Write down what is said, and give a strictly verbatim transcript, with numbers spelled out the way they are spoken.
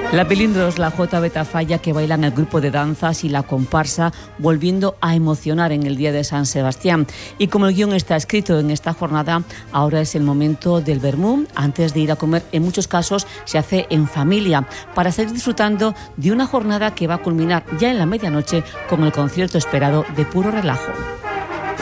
La Pelindros, la Jota Betafalla, que bailan el grupo de danzas y la comparsa, volviendo a emocionar en el día de San Sebastián. Y como el guión está escrito en esta jornada, ahora es el momento del vermú. Antes de ir a comer, en muchos casos se hace en familia, para seguir disfrutando de una jornada que va a culminar ya en la medianoche con el concierto esperado de Puro Relajo.